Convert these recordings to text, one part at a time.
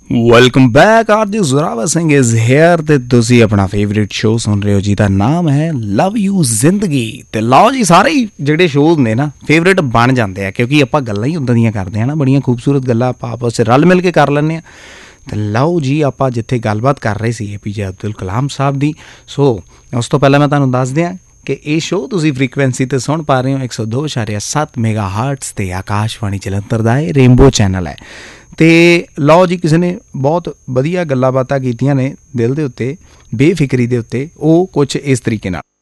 Welcome back आज Zorawar Singh is here ते तुसी अपना फेवरेट शो सुन रहे हो जिहदा नाम है लव यू जिंदगी। ते लाओ जी सारे ही जिहड़े शोज ने ना फेवरेट बन जाते हैं क्योंकि आपां गल्लां ही उदां दियां करदे हैं ना, बड़ियां खूबसूरत गल्लां आपां आपस च रल मिल के कर लैंदे आ। तो लाओ जी आपां जिथे गलबात कर रहे सी APJ अब्दुल कलाम साहब दी। सो उस तो पहले मैं तुहानूं दस दियां कि ये शो तुसी फ्रीकुएंसी ते सुन पा रहे हो 102.7 मेगाहर्ट्ज़ ते आकाशवाणी जलंधर दा रेनबो चैनल है। तो लओ जी किसी ने बहुत वधिया गल्लां बातां कीतियां ने दिल दे उत्ते बेफिक्री दे उत्ते। वो कुछ इस तरीके नाल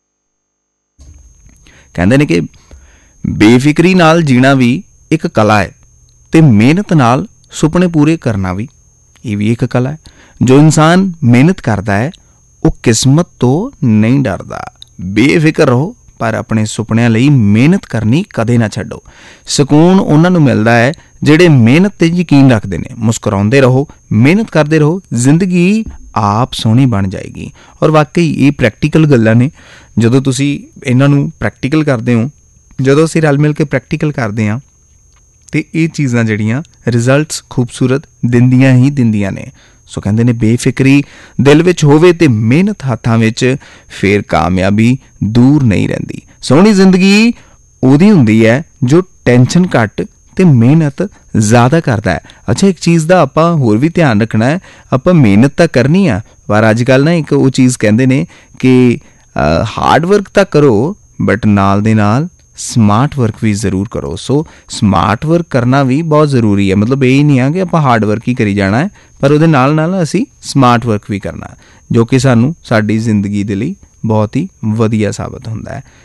कहंदे ने कि बेफिक्री नाल जीना भी एक कला है ते मेहनत नाल सुपने पूरे करना भी ये भी एक कला है। जो इंसान मेहनत करता है वो किस्मत तो नहीं डरदा। बेफिक्र रहो पर अपने सुपनिਆਂ ਲਈ ਮਿਹਨਤ ਕਰਨੀ ਕਦੇ ਨਾ ਛੱਡੋ। ਸਕੂਨ ਉਹਨਾਂ ਨੂੰ ਮਿਲਦਾ ਹੈ ਜਿਹੜੇ ਮਿਹਨਤ ਤੇ ਯਕੀਨ ਰੱਖਦੇ ਨੇ। ਮੁਸਕਰਾਉਂਦੇ ਰਹੋ, ਮਿਹਨਤ ਕਰਦੇ ਰਹੋ, ਜ਼ਿੰਦਗੀ ਆਪ ਸੋਹਣੀ ਬਣ ਜਾਏਗੀ। ਔਰ ਵਾਕਈ ਇਹ ਪ੍ਰੈਕਟੀਕਲ ਗੱਲਾਂ ਨੇ। ਜਦੋਂ ਤੁਸੀਂ ਇਹਨਾਂ ਨੂੰ ਪ੍ਰੈਕਟੀਕਲ ਕਰਦੇ ਹੋ, ਜਦੋਂ ਅਸੀਂ ਰਲ ਮਿਲ ਕੇ ਪ੍ਰੈਕਟੀਕਲ ਕਰਦੇ ਹਾਂ ਤੇ ਇਹ ਚੀਜ਼ਾਂ ਜਿਹੜੀਆਂ ਰਿਜ਼ਲਟਸ ਖੂਬਸੂਰਤ ਦਿੰਦੀਆਂ ਹੀ ਦਿੰਦੀਆਂ ਨੇ। ਸੋ ਕਹਿੰਦੇ ਨੇ ਬੇਫਿਕਰੀ ਦਿਲ ਵਿੱਚ ਹੋਵੇ ਤੇ ਮਿਹਨਤ ਹੱਥਾਂ ਵਿੱਚ ਫਿਰ ਕਾਮਯਾਬੀ ਦੂਰ ਨਹੀਂ ਰਹਿੰਦੀ। ਸੋਹਣੀ ਜ਼ਿੰਦਗੀ ਉਹਦੀ ਹੁੰਦੀ ਹੈ ਜੋ ਟੈਨਸ਼ਨ ਘੱਟ ਤੇ ਮਿਹਨਤ ਜ਼ਿਆਦਾ ਕਰਦਾ ਹੈ। ਅੱਛਾ ਇੱਕ ਚੀਜ਼ ਦਾ ਆਪਾਂ ਹੋਰ ਵੀ ਧਿਆਨ ਰੱਖਣਾ ਹੈ, ਆਪਾਂ ਮਿਹਨਤ ਤਾਂ ਕਰਨੀ ਆ ਪਰ ਅੱਜ ਕੱਲ੍ਹ ਨਾ ਇੱਕ ਉਹ ਚੀਜ਼ ਕਹਿੰਦੇ ਨੇ ਕਿ ਹਾਰਡ ਵਰਕ ਤਾਂ ਕਰੋ ਬਟ ਨਾਲ ਦੇ ਨਾਲ ਸਮਾਰਟ ਵਰਕ ਵੀ ਜ਼ਰੂਰ ਕਰੋ। ਸੋ ਸਮਾਰਟ ਵਰਕ ਕਰਨਾ ਵੀ ਬਹੁਤ ਜ਼ਰੂਰੀ ਹੈ। ਮਤਲਬ ਇਹ ਹੀ ਨਹੀਂ ਆ ਕਿ ਆਪਾਂ ਹਾਰਡ ਵਰਕ ਹੀ ਕਰੀ ਜਾਣਾ ਹੈ, ਪਰ ਉਹਦੇ ਨਾਲ ਨਾਲ ਅਸੀਂ ਸਮਾਰਟ ਵਰਕ ਵੀ ਕਰਨਾ ਜੋ ਕਿ ਸਾਨੂੰ ਸਾਡੀ ਜ਼ਿੰਦਗੀ ਦੇ ਲਈ ਬਹੁਤ ਹੀ ਵਧੀਆ ਸਾਬਤ ਹੁੰਦਾ ਹੈ।